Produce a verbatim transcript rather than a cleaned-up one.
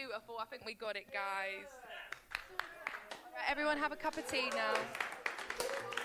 beautiful. I think we got it, guys. Right, everyone have a cup of tea now.